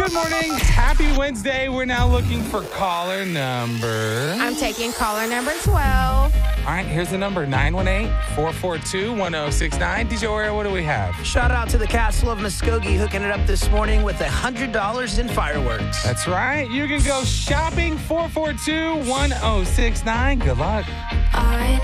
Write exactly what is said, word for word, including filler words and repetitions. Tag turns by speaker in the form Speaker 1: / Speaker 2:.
Speaker 1: Good morning. Happy Wednesday. We're now looking for caller number.
Speaker 2: I'm taking caller number twelve.
Speaker 1: All right, here's the number, nine one eight, four four two, one oh six nine. D J Oreo, what do we have?
Speaker 3: Shout out to the Castle of Muskogee hooking it up this morning with one hundred dollars in fireworks.
Speaker 1: That's right. You can go shopping, four four two, one oh six nine. Good luck.
Speaker 4: I